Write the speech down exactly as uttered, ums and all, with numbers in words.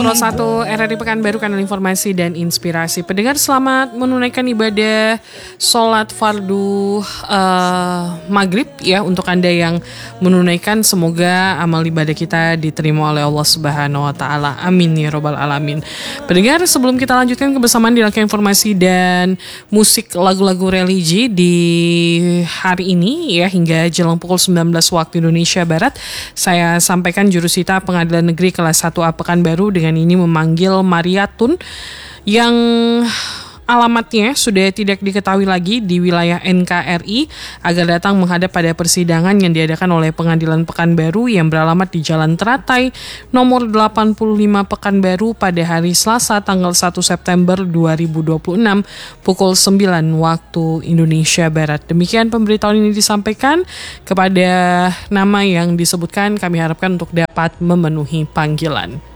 satu nol satu R R I Pekanbaru, kanal informasi dan inspirasi. Pendengar, selamat menunaikan ibadah sholat fardu uh, maghrib ya. Untuk Anda yang menunaikan, semoga amal ibadah kita diterima oleh Allah Subhanahu wa Ta'ala. Amin ya Robbal Alamin. Pendengar, sebelum kita lanjutkan kebersamaan di rangka informasi dan musik lagu-lagu religi di hari ini ya, hingga jelang pukul sembilan belas waktu Indonesia Barat, saya sampaikan jurusita Pengadilan Negeri Kelas satu A Pekanbaru dengan ini memanggil Mariatun yang alamatnya sudah tidak diketahui lagi di wilayah N K R I agar datang menghadap pada persidangan yang diadakan oleh Pengadilan Pekanbaru yang beralamat di Jalan Teratai nomor delapan puluh lima Pekanbaru pada hari Selasa tanggal satu September dua ribu dua puluh enam pukul sembilan waktu Indonesia Barat. Demikian pemberitahuan ini disampaikan. Kepada nama yang disebutkan, kami harapkan untuk dapat memenuhi panggilan.